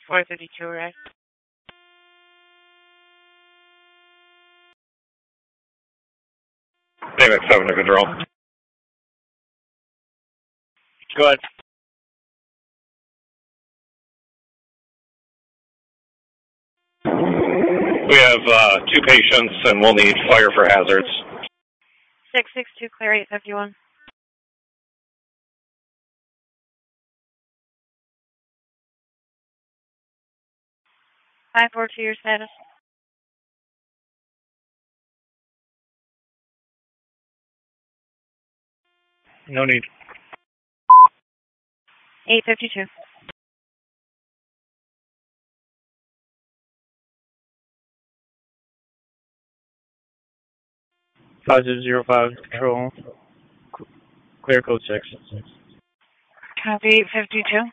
452 arrived. David 7 to control. Go ahead. We have 2 patients, and we'll need fire for hazards. 662 clear 851. Five 4-2 your status. No need. 852. Positive 05 control. Clear code 6. Copy 852.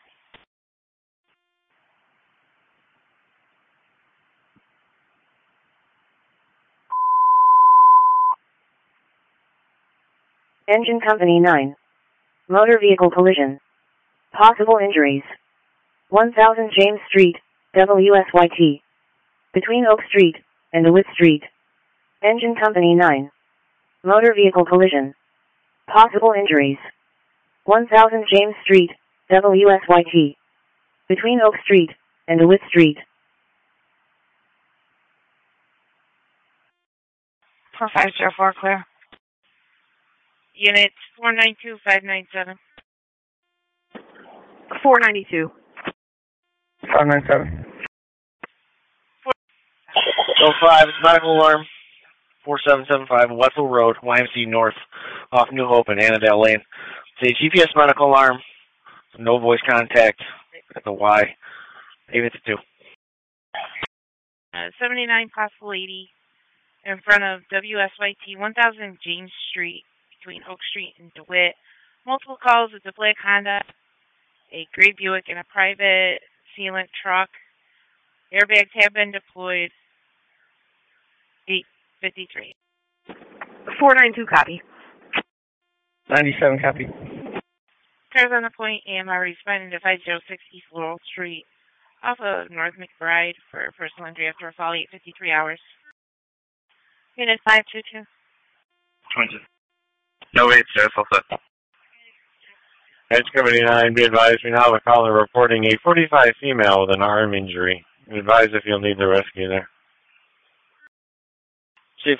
Engine Company 9. Motor vehicle collision. Possible injuries. 1000 James Street, WSYT. Between Oak Street and DeWitt Street. Engine Company 9. Motor vehicle collision. Possible injuries. 1000 James Street, WSYT. Between Oak Street and DeWitt Street. 4504 clear. Units 492 597. 492. 597. 05, it's medical alarm. 4775 Wetzel Road, YMC North, off New Hope and Annandale Lane. It's a GPS medical alarm. No voice contact at the Y. 852. 79 possible 80 in front of WSYT 1000 James Street between Oak Street and DeWitt. Multiple calls with a black Honda, a gray Buick, and a private sealant truck. Airbags have been deployed. 853. 492 copy. 97 copy. Cars on the point, AMR responding to 506 East Laurel Street off of North McBride for personal injury after a fall, 853 hours. Unit 522. 20. No wait, sir. Full set. Edge Company 9, be advised we now have a caller reporting a 45 female with an arm injury. Be advised if you'll need the rescue there. Chief.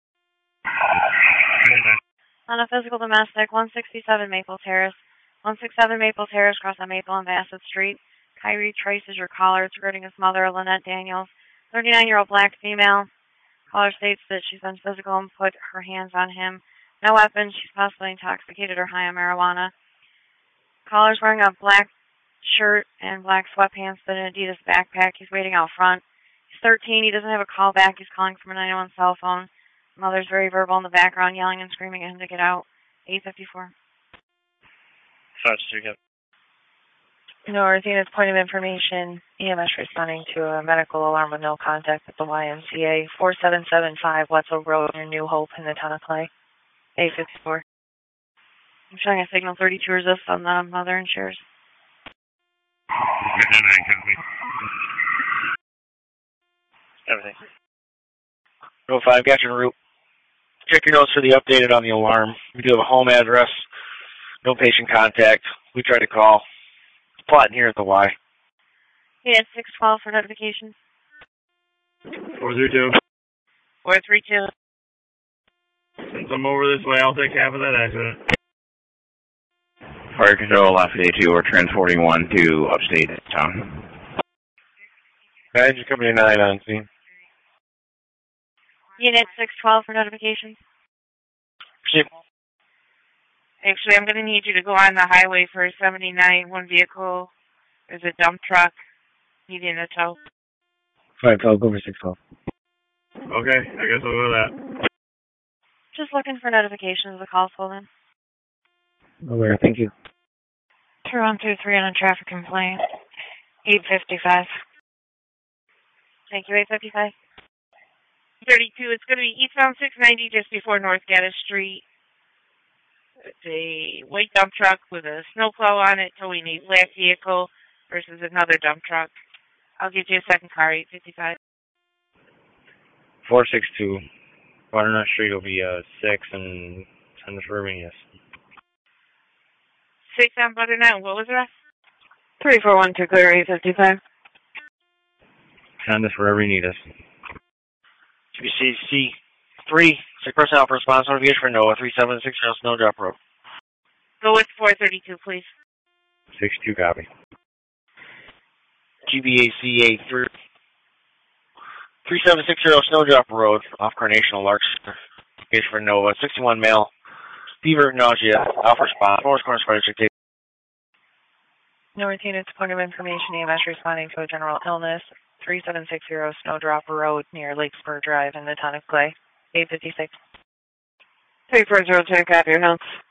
On a physical domestic, 167 Maple Terrace. 167 Maple Terrace, cross on Maple and Bassett Street. Kyrie Trace is your caller. It's regarding his mother, Lynette Daniels, 39-year-old black female. Caller states that she's been physical and put her hands on him. No weapons. She's possibly intoxicated or high on marijuana. Caller's wearing a black shirt and black sweatpants with an Adidas backpack. He's waiting out front. He's 13. He doesn't have a call back. He's calling from a 911 cell phone. Mother's very verbal in the background, yelling and screaming at him to get out. 854. North Unit's point of information, EMS responding to a medical alarm with no contact at the YMCA, 4775 Wetzel Road near New Hope in the town of Clay. 854. I'm showing a signal 32 resist on the mother and shares. Everything. 05, got your route. Check your notes for the updated on the alarm. We do have a home address. No patient contact. We tried to call. It's plotting here at the Y. Yeah, 612 for notification. 432. 432. Since I'm over this way, I'll take half of that accident. Fire control, Lafayette 2 or transporting 1 to upstate town. Edge Company 9 on scene. Unit 612 for notification. Chief. Actually, I'm going to need you to go on the highway for 79. One vehicle. There's a dump truck needing a tow. 512, go for 612. Okay, I guess I'll go with that. Just looking for notifications. The call's pulled in. Aware, thank you. 2123 on a traffic complaint. 855. Thank you, 855. 32, it's going to be eastbound 690 just before North Gaddis Street. It's a white dump truck with a snowplow on it towing a black vehicle versus another dump truck. I'll give you a second car, 855. 462. Butternut Street will be 6 and send us for Irving, yes. 6 on Butternut, what was the rest? 3412 clear 855. Send us wherever you need us. GBCC 3, 6 personnel for response notification for NOAA 3760 Snowdrop Road. Go with 432, please. 62 copy. GBAC 3, 3760 Snowdrop Road off Carnation Larkspur. Location for NOAA 61 male. Fever, nausea, off response. Morris Corner Spider Chick. North Unit's point of information, EMS responding to a general illness, 3760 Snowdrop Road near Lake Spur Drive in the Town of Clay, 856. 3402 copy your health.